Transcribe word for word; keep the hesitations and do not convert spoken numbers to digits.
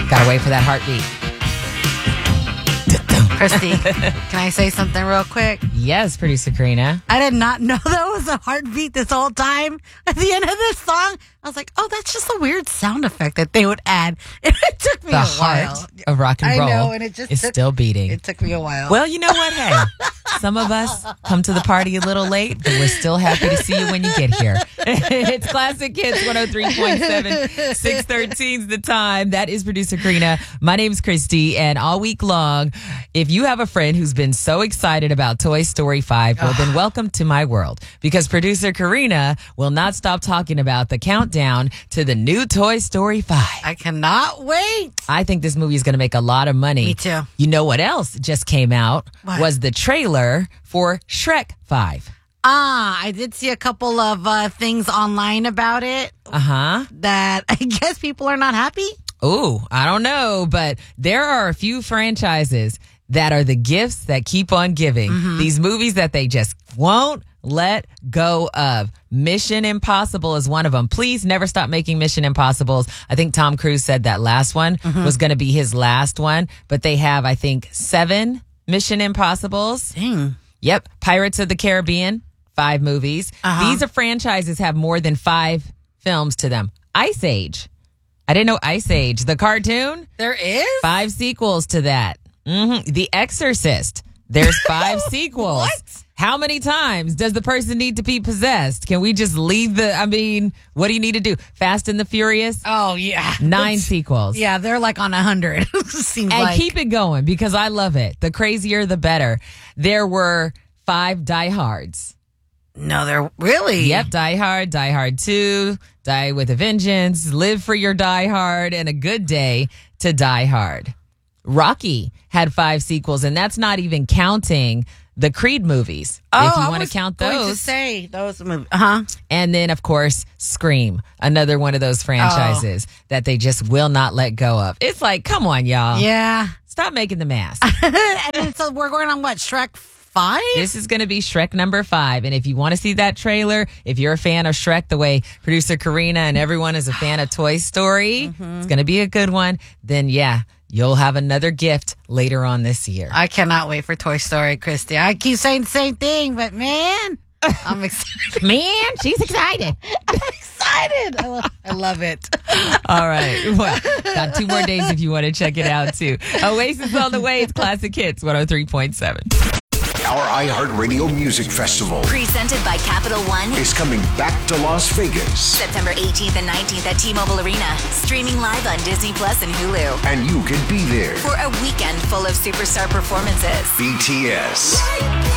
Gotta wait for that heartbeat. Christy, can I say something real quick? Yes, producer Karina. I did not know that was a heartbeat this whole time. At the end of this song, I was like, oh, that's just a weird sound effect that they would add. And it took me The a heart while. of rock and I roll know, and it just is took, still beating. It took me a while. Well, you know what? Hey, some of us come to the party a little late, but we're still happy to see you when you get here. It's Classic Hits one oh three point seven. six thirteen is the time. That is producer Karina. My name's Christy, and all week long, if you have a friend who's been so excited about Toy Story five, well, then welcome to my world, because producer Karina will not stop talking about the countdown to the new Toy Story five. I cannot wait. I think this movie is going to make a lot of money. Me too. You know what else just came out? What? Was the trailer for Shrek five. Ah, I did see a couple of uh, things online about it Uh-huh. that I guess people are not happy. Ooh, I don't know, but there are a few franchises that are the gifts that keep on giving. Mm-hmm. These movies that they just won't let go of. Mission Impossible is one of them. Please never stop making Mission Impossibles. I think Tom Cruise said that last one Mm-hmm. was going to be his last one, but they have, I think, seven Mission Impossibles. Dang. Yep. Pirates of the Caribbean, five movies. Uh-huh. These are franchises have more than five films to them. Ice Age. I didn't know Ice Age, the cartoon. There is? Five sequels to that. hmm The Exorcist. There's five sequels. What? How many times does the person need to be possessed? Can we just leave the, I mean, what do you need to do? Fast and the Furious? Oh, yeah. Nine It's- sequels. Yeah, they're like on a hundred. Seems And like. keep it going, because I love it. The crazier, the better. There were five Die Hards. No, they're really. Yep, Die Hard, Die Hard two, Die with a Vengeance, Live for Your Die Hard, and A Good Day to Die Hard. Rocky had five sequels, and that's not even counting the Creed movies, Oh, if you I want to was count going those. to say those movies. Uh huh. And then, of course, Scream, another one of those franchises Oh. that they just will not let go of. It's like, come on, y'all. Yeah. Stop making the mask. And then, so we're going on what, Shrek five? This is going to be Shrek number five. And if you want to see that trailer, if you're a fan of Shrek the way producer Karina and everyone is a fan of Toy Story, Mm-hmm. it's going to be a good one. Then, yeah, you'll have another gift later on this year. I cannot wait for Toy Story, Christy. I keep saying the same thing, but man, I'm excited. Man, she's excited. I'm excited. I love, I love it. All right. Well, got two more days if you want to check it out, too. Oasis on the way. It's Classic Hits one oh three point seven. Our iHeartRadio Music Festival Presented by Capital One. is coming back to Las Vegas, September eighteenth and nineteenth at T-Mobile Arena. Streaming live on Disney Plus and Hulu. and you can be there. For a weekend full of superstar performances. B T S,